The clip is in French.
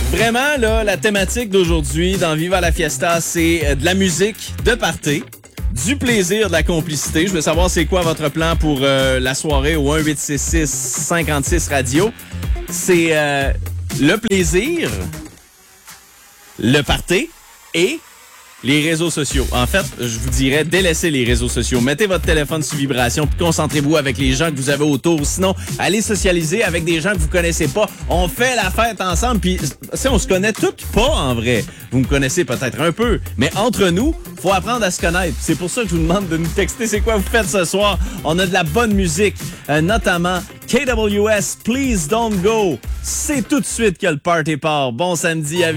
Vraiment, là, la thématique d'aujourd'hui dans Viva la Fiesta, c'est de la musique de party, du plaisir, de la complicité. Je veux savoir c'est quoi votre plan pour la soirée au 1-866-56 Radio. C'est le plaisir, le party et les réseaux sociaux. En fait, je vous dirais, délaissez les réseaux sociaux. Mettez votre téléphone sous vibration puis concentrez-vous avec les gens que vous avez autour. Sinon, allez socialiser avec des gens que vous connaissez pas. On fait la fête ensemble puis on se connaît toutes pas en vrai. Vous me connaissez peut-être un peu, mais entre nous, faut apprendre à se connaître. C'est pour ça que je vous demande de nous texter c'est quoi vous faites ce soir. On a de la bonne musique, notamment KWS, Please Don't Go. C'est tout de suite que le party part. Bon samedi à